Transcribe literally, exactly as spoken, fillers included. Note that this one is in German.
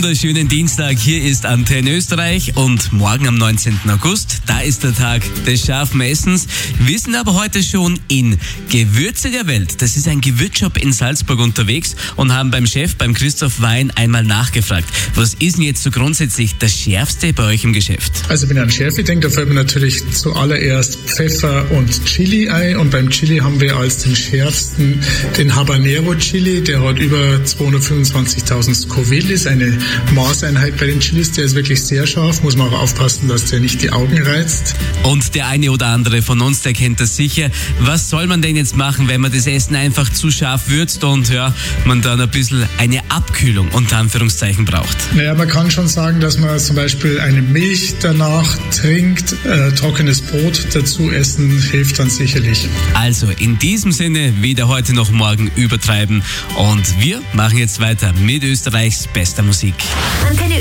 wunderschönen Dienstag. Hier ist Antenne Österreich und morgen am neunzehnten August, da ist der Tag des scharfen Essens. Wir sind aber heute schon in Gewürziger Welt. Das ist ein Gewürzshop in Salzburg unterwegs und haben beim Chef, beim Christoph Wein, einmal nachgefragt. Was ist denn jetzt so grundsätzlich das Schärfste bei euch im Geschäft? Also wenn ich an Schärfe denke, da fällt mir natürlich zuallererst Pfeffer und Chili ein. Und beim Chili haben wir als den schärfsten den Habanero Chili. Der hat über zweihundertfünfundzwanzigtausend Scoville, ist eine Maßeinheit bei den Chilis. Der ist wirklich sehr scharf, muss man aber aufpassen, dass der nicht die Augen reizt. Und der eine oder andere von uns, der kennt das sicher. Was soll man denn jetzt machen, wenn man das Essen einfach zu scharf würzt und ja, man dann ein bisschen eine Abkühlung unter Anführungszeichen braucht? Naja, man kann schon sagen, dass man zum Beispiel eine Milch danach trinkt, äh, trockenes Brot dazu essen, hilft dann sicherlich. Also in diesem Sinne, weder heute noch morgen übertreiben. Und wir machen jetzt weiter mit Österreichs bester Musik. Antenne